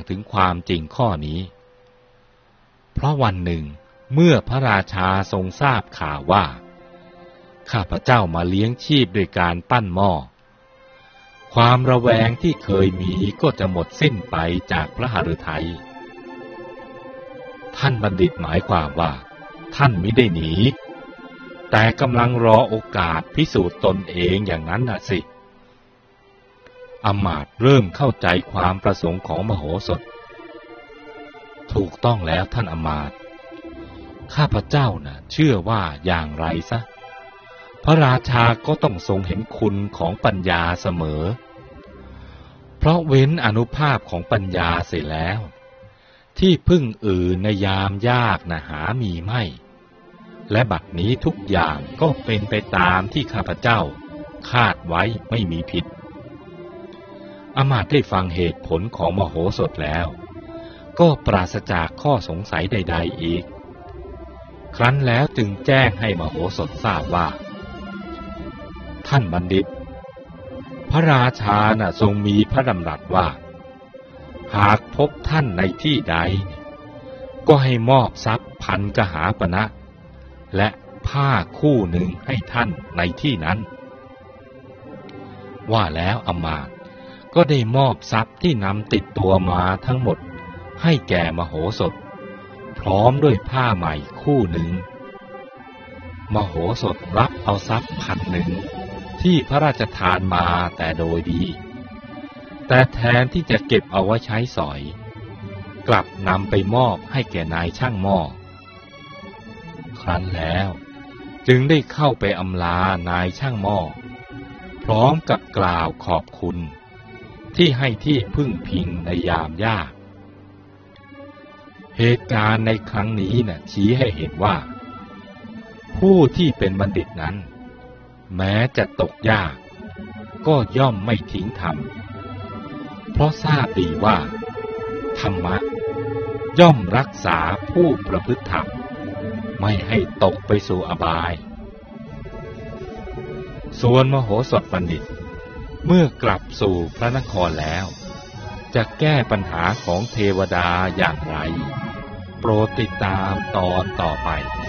ถึงความจริงข้อนี้เพราะวันหนึ่งเมื่อพระราชาทรงทราบข่าวว่าข้าพเจ้ามาเลี้ยงชีพด้วยการปั้นหม้อความระแวงที่เคยมีก็จะหมดสิ้นไปจากพระหฤทัยท่านบัณฑิตหมายความว่าท่านมิได้หนีแต่กำลังรอโอกาสพิสูจน์ตนเองอย่างนั้นน่ะสิอมาตย์เริ่มเข้าใจความประสงค์ของมโหสถถูกต้องแล้วท่านอมาตย์ข้าพเจ้าน่ะเชื่อว่าอย่างไรซะพระราชาก็ต้องทรงเห็นคุณของปัญญาเสมอเพราะเว้นอานุภาพของปัญญาเสียแล้วที่พึ่งอื่นในยามยากนะหามีไม่และบัดนี้ทุกอย่างก็เป็นไปตามที่ข้าพเจ้าคาดไว้ไม่มีผิดอมาตย์ได้ฟังเหตุผลของมโหสถแล้วก็ปราศจากข้อสงสัยใดๆอีกครั้นแล้วจึงแจ้งให้มโหสถทราบว่าท่านบัณฑิตพระราชาน่ะทรงมีพระดำรัสว่าหากพบท่านในที่ใดก็ให้มอบทรัพย์1,000 กหาปณะและผ้าคู่หนึ่งให้ท่านในที่นั้นว่าแล้วอมาตย์ก็ได้มอบทรัพย์ที่นำติดตัวมาทั้งหมดให้แก่มโหสถพร้อมด้วยผ้าใหม่คู่หนึ่งมโหสถรับเอาทรัพย์1,000ที่พระราชทานมาแต่โดยดีแต่แทนที่จะเก็บเอาไว้ใช้สอยกลับนำไปมอบให้แก่นายช่างหม้อครั้นแล้วจึงได้เข้าไปอำลานายช่างหม้อพร้อมกับกล่าวขอบคุณที่ให้ที่พึ่งพิงในยามยากเหตุการณ์ในครั้งนี้น่ะชี้ให้เห็นว่าผู้ที่เป็นบัณฑิตนั้นแม้จะตกยากก็ย่อมไม่ทิ้งธรรมเพราะทราบดีว่าธรรมะย่อมรักษาผู้ประพฤติธรรมไม่ให้ตกไปสู่อบายส่วนมโหสถบัณฑิตเมื่อกลับสู่พระนครแล้วจะแก้ปัญหาของเทวดาอย่างไรโปรดติดตามตอนต่อไป